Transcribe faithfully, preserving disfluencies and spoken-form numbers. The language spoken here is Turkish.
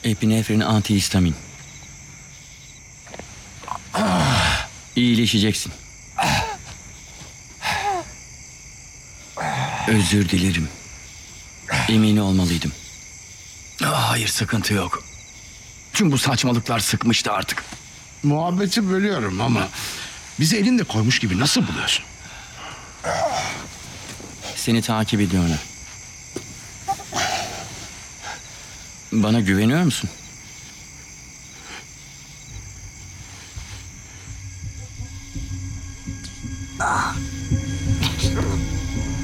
Epinefrin antihistamin. İyileşeceksin. Özür dilerim. Emin olmalıydım. Hayır, sıkıntı yok. Tüm bu saçmalıklar sıkmıştı artık. Muhabbeti bölüyorum ama bizi elinde koymuş gibi nasıl buluyorsun? Seni takip ediyorlar. Bana güveniyor musun?